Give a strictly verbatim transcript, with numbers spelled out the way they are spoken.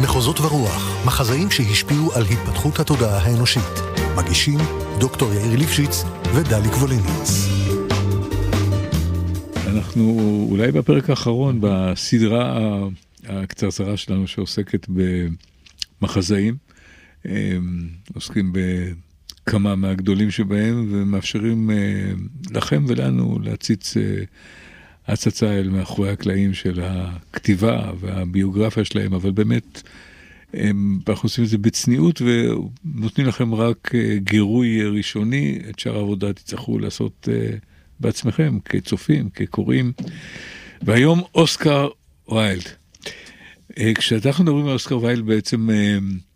מחוזות ורוח, מחזאים שהשפיעו על התפתחות התודעה האנושית. מגישים דוקטור יאיר ליפשיץ ודלי קבוליניץ. אנחנו אולי בפרק האחרון בסדרה הקצרצרה שלנו שעוסקת במחזאים, עוסקים בכמה מהגדולים שבהם ומאפשרים לכם ולנו להציץ הצצה אל מאחורי הקלעים של הכתיבה והביוגרפיה שלהם, אבל באמת אנחנו עושים את זה בצניעות ונותנים לכם רק גירוי ראשוני. את שאר העבודה תצטרכו לעשות בעצמכם כצופים, כקוראים. והיום אוסקר ויילד. כשאנחנו מדברים על אוסקר ויילד, בעצם